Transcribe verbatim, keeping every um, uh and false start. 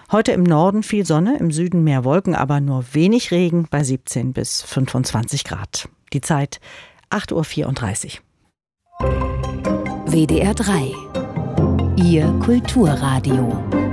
Heute im Norden viel Sonne, im Süden mehr Wolken, aber nur wenig Regen bei siebzehn bis fünfundzwanzig Grad. Die Zeit acht Uhr vierunddreißig. W D R drei. Ihr Kulturradio.